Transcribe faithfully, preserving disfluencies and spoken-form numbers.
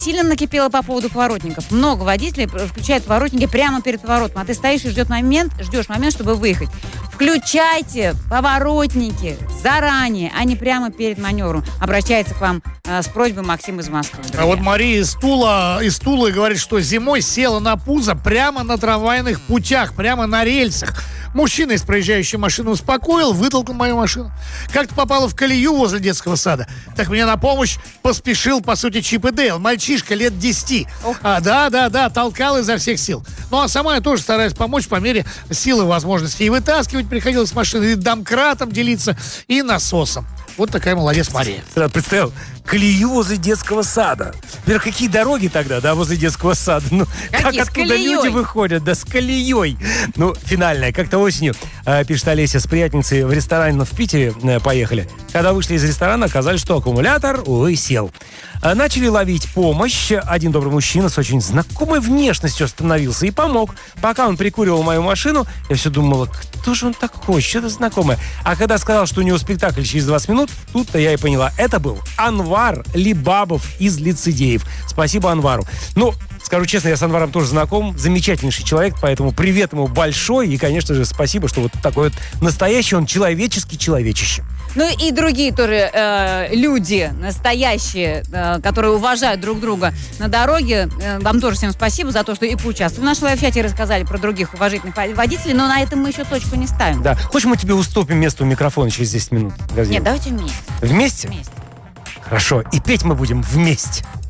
Сильно накипело по поводу поворотников. Много водителей включают поворотники прямо перед поворотом, а ты стоишь и ждешь момент, ждешь момент, чтобы выехать. Включайте поворотники заранее, а не прямо перед маневром. Обращается к вам э, с просьбой Максим из Москвы. Друзья. А вот Мария из Тула, из Тулы говорит, что зимой села на пузо прямо на трамвайных путях, прямо на рельсах. Мужчина из проезжающей машины успокоил, вытолкал мою машину. Как-то попала в колею возле детского сада. Так мне на помощь поспешил, по сути, Чип и Дейл. Мальчишка лет десяти. А, да, да, да, толкал изо всех сил. Ну, а сама я тоже стараюсь помочь по мере силы и возможностей. И вытаскивать приходилось с машины, и домкратом делиться, и насосом. Вот такая молодец Мария. Сразу представил, колею возле детского сада. Во-первых, какие дороги тогда, да, возле детского сада? Ну, как оттуда люди выходят, да, с колеей. Ну, финальная. Как-то осенью, э, пишет Олеся, с приятницей в ресторан в Питере э, поехали. Когда вышли из ресторана, оказалось, что аккумулятор, увы, сел. Э, начали ловить помощь. Один добрый мужчина с очень знакомой внешностью остановился и помог. Пока он прикуривал мою машину, я все думала, кто же он такой, что-то знакомое. А когда сказал, что у него спектакль через двадцать минут, тут-то я и поняла. Это был Анвар Либабов из Лицедеев. Спасибо Анвару. Ну, скажу честно, я с Анваром тоже знаком. Замечательнейший человек, поэтому привет ему большой. И, конечно же, спасибо, что вот такой вот настоящий, он человеческий человечище. Ну и другие тоже э, люди, настоящие, э, которые уважают друг друга на дороге. Э, вам тоже всем спасибо за то, что и поучаствовали в нашем лайфчате и рассказали про других уважительных водителей. Но на этом мы еще точку не ставим. Да. Хочешь, мы тебе уступим место у микрофона через десять минут? Газель? Нет, давайте вместе. Вместе? Вместе. Хорошо. И петь мы будем вместе.